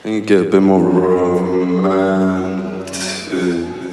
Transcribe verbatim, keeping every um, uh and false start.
I think you get a bit more romantic.